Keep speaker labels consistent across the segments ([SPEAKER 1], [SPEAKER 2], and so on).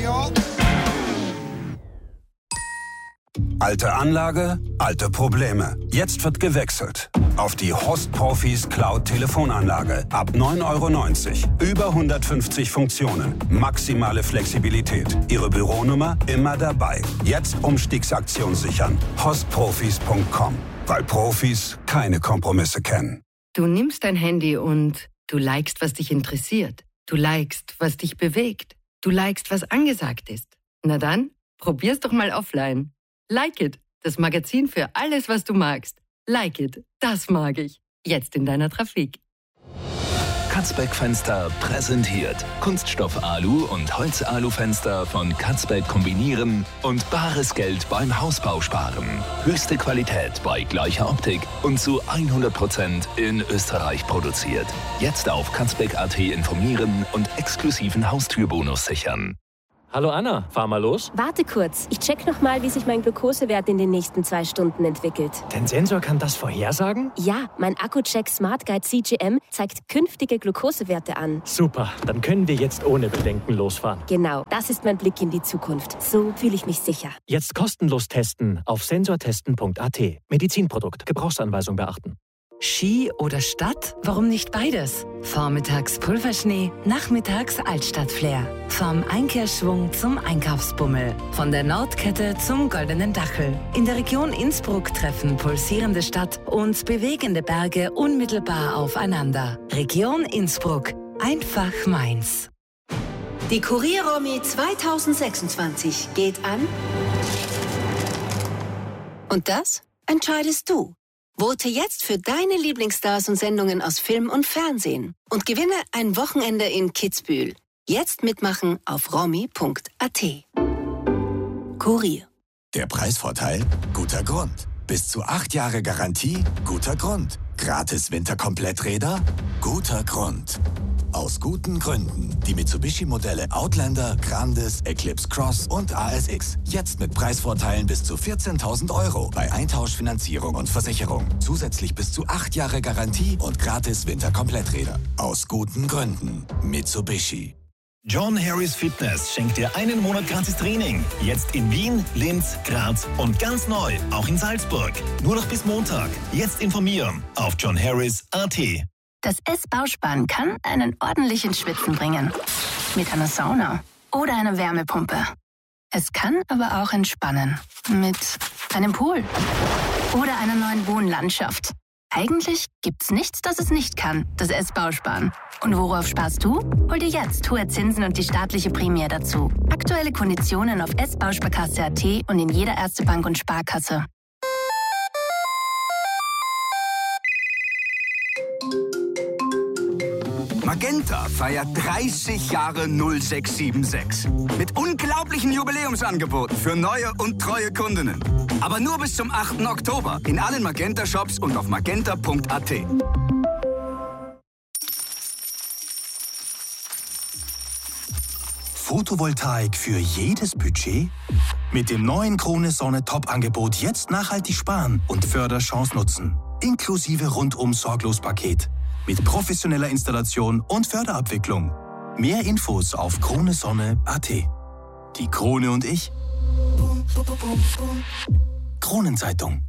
[SPEAKER 1] y'all.
[SPEAKER 2] Alte Anlage, alte Probleme. Jetzt wird gewechselt. Auf die Host Profis Cloud Telefonanlage. Ab 9,90 €. Über 150 Funktionen. Maximale Flexibilität. Ihre Büronummer immer dabei. Jetzt Umstiegsaktion sichern. hostprofis.com. Weil Profis keine Kompromisse kennen.
[SPEAKER 3] Du nimmst dein Handy und du likest, was dich interessiert. Du likest, was dich bewegt. Du likest, was angesagt ist. Na dann, probier's doch mal offline. Like It, das Magazin für alles, was du magst. Like It, das mag ich. Jetzt in deiner Trafik.
[SPEAKER 4] Katzbeck Fenster präsentiert Kunststoff Alu und Holz Alufenster von Katzbeck kombinieren und bares Geld beim Hausbau sparen. Höchste Qualität bei gleicher Optik und zu 100% in Österreich produziert. Jetzt auf katzbeck.at informieren und exklusiven Haustürbonus sichern.
[SPEAKER 5] Hallo Anna, fahr mal los.
[SPEAKER 6] Warte kurz, ich check nochmal, wie sich mein Glukosewert in den nächsten 2 Stunden entwickelt.
[SPEAKER 5] Dein Sensor kann das vorhersagen?
[SPEAKER 6] Ja, mein Accu-Check Smart Guide CGM zeigt künftige Glukosewerte an.
[SPEAKER 5] Super, dann können wir jetzt ohne Bedenken losfahren.
[SPEAKER 6] Genau, das ist mein Blick in die Zukunft. So fühle ich mich sicher.
[SPEAKER 5] Jetzt kostenlos testen auf sensortesten.at. Medizinprodukt, Gebrauchsanweisung beachten.
[SPEAKER 3] Ski oder Stadt? Warum nicht beides? Vormittags Pulverschnee, nachmittags Altstadtflair. Vom Einkehrschwung zum Einkaufsbummel. Von der Nordkette zum Goldenen Dachel. In der Region Innsbruck treffen pulsierende Stadt und bewegende Berge unmittelbar aufeinander. Region Innsbruck. Einfach meins.
[SPEAKER 7] Die Kurier-Romy 2026 geht an. Und das entscheidest du. Vote jetzt für deine Lieblingsstars und Sendungen aus Film und Fernsehen und gewinne ein Wochenende in Kitzbühel. Jetzt mitmachen auf romy.at. Kurier.
[SPEAKER 8] Der Preisvorteil? Guter Grund. Bis zu 8 Jahre Garantie? Guter Grund. Gratis Winterkompletträder? Guter Grund. Aus guten Gründen. Die Mitsubishi-Modelle Outlander, Grandis, Eclipse Cross und ASX. Jetzt mit Preisvorteilen bis zu 14.000 € bei Eintauschfinanzierung und Versicherung. Zusätzlich bis zu 8 Jahre Garantie und gratis Winterkompletträder. Aus guten Gründen. Mitsubishi.
[SPEAKER 9] John Harris Fitness schenkt dir einen Monat gratis Training. Jetzt in Wien, Linz, Graz und ganz neu, auch in Salzburg. Nur noch bis Montag. Jetzt informieren auf johnharris.at.
[SPEAKER 10] Das S-Bausparen kann einen ordentlichen Schwitzen bringen. Mit einer Sauna oder einer Wärmepumpe. Es kann aber auch entspannen. Mit einem Pool oder einer neuen Wohnlandschaft. Eigentlich gibt's nichts, das es nicht kann, das S-Bausparen. Und worauf sparst du? Hol dir jetzt hohe Zinsen und die staatliche Prämie dazu. Aktuelle Konditionen auf s-bausparkasse.at und in jeder Erste Bank und Sparkasse.
[SPEAKER 11] Magenta feiert 30 Jahre 0676. Mit unglaublichen Jubiläumsangeboten für neue und treue Kundinnen. Aber nur bis zum 8. Oktober in allen Magenta-Shops und auf magenta.at.
[SPEAKER 12] Photovoltaik für jedes Budget? Mit dem neuen Krone Sonne Top-Angebot jetzt nachhaltig sparen und Förderchance nutzen. Inklusive Rundum-Sorglos-Paket. Mit professioneller Installation und Förderabwicklung. Mehr Infos auf kronesonne.at. Die Krone und ich. Kronenzeitung.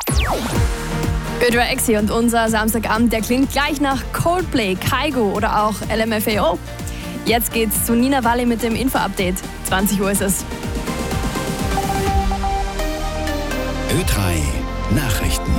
[SPEAKER 13] Ödra Exi und unser Samstagabend, der klingt gleich nach Coldplay, Kygo oder auch LMFAO. Jetzt geht's zu Nina Walli mit dem Info-Update. 20 Uhr ist es.
[SPEAKER 14] Ö3 Nachrichten.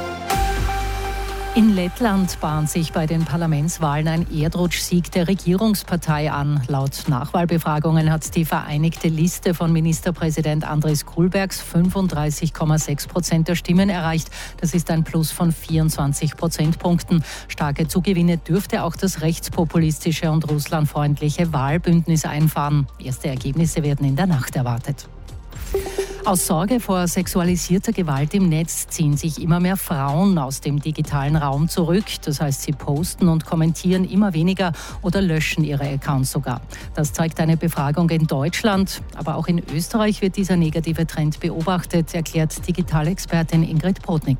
[SPEAKER 15] In Lettland bahnt sich bei den Parlamentswahlen ein Erdrutschsieg der Regierungspartei an. Laut Nachwahlbefragungen hat die Vereinigte Liste von Ministerpräsident Andris Kulbergs 35,6% der Stimmen erreicht. Das ist ein Plus von 24 Prozentpunkten. Starke Zugewinne dürfte auch das rechtspopulistische und russlandfreundliche Wahlbündnis einfahren. Erste Ergebnisse werden in der Nacht erwartet. Aus Sorge vor sexualisierter Gewalt im Netz ziehen sich immer mehr Frauen aus dem digitalen Raum zurück. Das heißt, sie posten und kommentieren immer weniger oder löschen ihre Accounts sogar. Das zeigt eine Befragung in Deutschland. Aber auch in Österreich wird dieser negative Trend beobachtet, erklärt Digitalexpertin Ingrid Brodnik.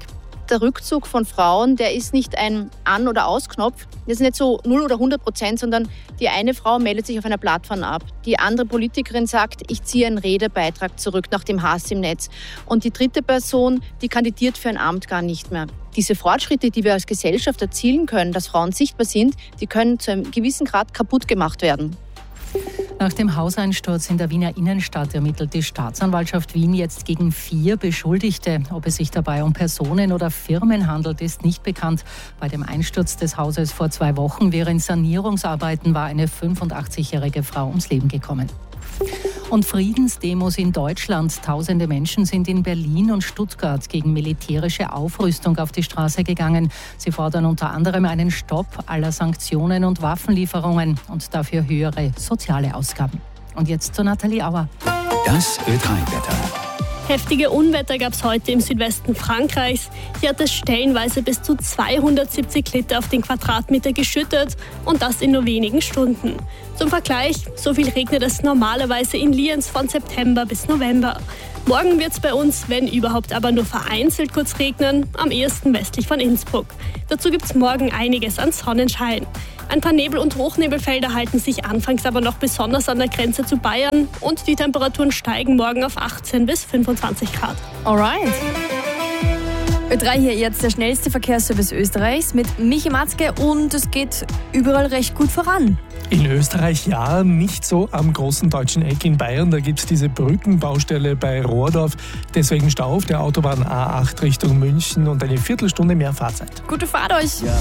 [SPEAKER 1] der Rückzug von Frauen, der ist nicht ein An- oder Ausknopf. Das ist nicht so 0 oder 100%, sondern die eine Frau meldet sich auf einer Plattform ab. Die andere Politikerin sagt, ich ziehe einen Redebeitrag zurück nach dem Hass im Netz. Und die dritte Person, die kandidiert für ein Amt gar nicht mehr. Diese Fortschritte, die wir als Gesellschaft erzielen können, dass Frauen sichtbar sind, die können zu einem gewissen Grad kaputt gemacht werden.
[SPEAKER 15] Nach dem Hauseinsturz in der Wiener Innenstadt ermittelt die Staatsanwaltschaft Wien jetzt gegen 4 Beschuldigte. Ob es sich dabei um Personen oder Firmen handelt, ist nicht bekannt. Bei dem Einsturz des Hauses vor 2 Wochen während Sanierungsarbeiten war eine 85-jährige Frau ums Leben gekommen. Und Friedensdemos in Deutschland. Tausende Menschen sind in Berlin und Stuttgart gegen militärische Aufrüstung auf die Straße gegangen. Sie fordern unter anderem einen Stopp aller Sanktionen und Waffenlieferungen und dafür höhere soziale Ausgaben. Und jetzt zu Nathalie Auer.
[SPEAKER 14] Das Ö3-Wetter.
[SPEAKER 16] Heftige Unwetter gab es heute im Südwesten Frankreichs. Hier hat es stellenweise bis zu 270 Liter auf den Quadratmeter geschüttet und das in nur wenigen Stunden. Zum Vergleich, so viel regnet es normalerweise in Lienz von September bis November. Morgen wird es bei uns, wenn überhaupt, aber nur vereinzelt kurz regnen, am ehesten westlich von Innsbruck. Dazu gibt es morgen einiges an Sonnenschein. Ein paar Nebel- und Hochnebelfelder halten sich anfangs aber noch besonders an der Grenze zu Bayern und die Temperaturen steigen morgen auf 18 bis 25 Grad.
[SPEAKER 13] Alright. Ö3 hier jetzt der schnellste Verkehrsservice Österreichs mit Michi Matzke und es geht überall recht gut voran.
[SPEAKER 17] In Österreich ja, nicht so am großen deutschen Eck in Bayern. Da gibt es diese Brückenbaustelle bei Rohrdorf. Deswegen Stau auf der Autobahn A8 Richtung München und eine Viertelstunde mehr Fahrzeit.
[SPEAKER 13] Gute Fahrt euch!
[SPEAKER 17] Ja.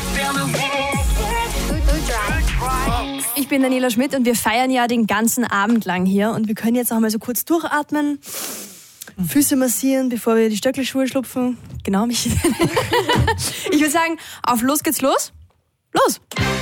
[SPEAKER 13] Ich bin Daniela Schmidt und wir feiern ja den ganzen Abend lang hier und wir können jetzt auch mal so kurz durchatmen, Füße massieren, bevor wir die Stöckelschuhe schlupfen. Genau, mich. Ich würde sagen, auf los geht's los. Los!